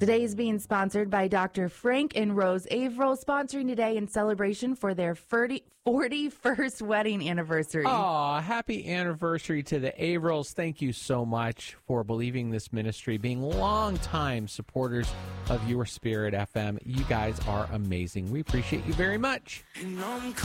Today is being sponsored by Dr. Frank and Rose Averill, sponsoring today in celebration for their 41st wedding anniversary. Oh, happy anniversary to the Averills. Thank you so much for believing this ministry, being longtime supporters of Your Spirit FM. You guys are amazing. We appreciate you very much.